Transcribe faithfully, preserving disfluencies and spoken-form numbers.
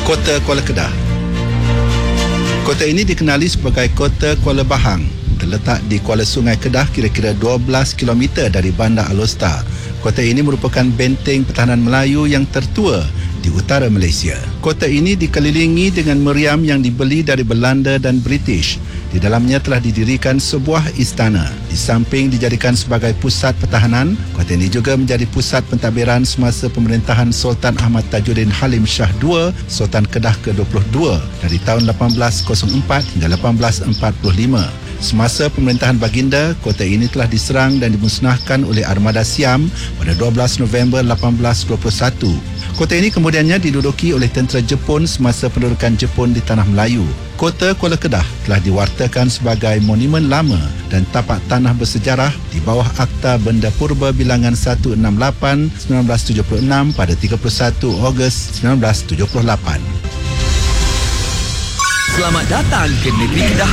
Kota Kuala Kedah. Kota ini dikenali sebagai Kota Kuala Bahang. Terletak di Kuala Sungai Kedah, kira-kira dua belas kilometer dari Bandar Alor. Kota ini merupakan benteng pertahanan Melayu yang tertua di utara Malaysia. Kota ini dikelilingi dengan meriam yang dibeli dari Belanda dan British. Di dalamnya telah didirikan sebuah istana. Di samping dijadikan sebagai pusat pertahanan, kota ini juga menjadi pusat pentadbiran semasa pemerintahan Sultan Ahmad Tajuddin Halim Shah the Second, Sultan Kedah ke dua puluh dua dari tahun lapan belas kosong empat hingga lapan belas empat puluh lima. Semasa pemerintahan baginda, kota ini telah diserang dan dimusnahkan oleh Armada Siam pada dua belas November lapan belas dua puluh satu. Kota ini kemudiannya diduduki oleh tentera Jepun semasa pendudukan Jepun di Tanah Melayu. Kota Kuala Kedah telah diwartakan sebagai monumen lama dan tapak tanah bersejarah di bawah Akta Benda Purba bilangan seratus enam puluh lapan seribu sembilan ratus tujuh puluh enam pada tiga puluh satu Ogos seribu sembilan ratus tujuh puluh lapan. Selamat datang ke negeri Kedah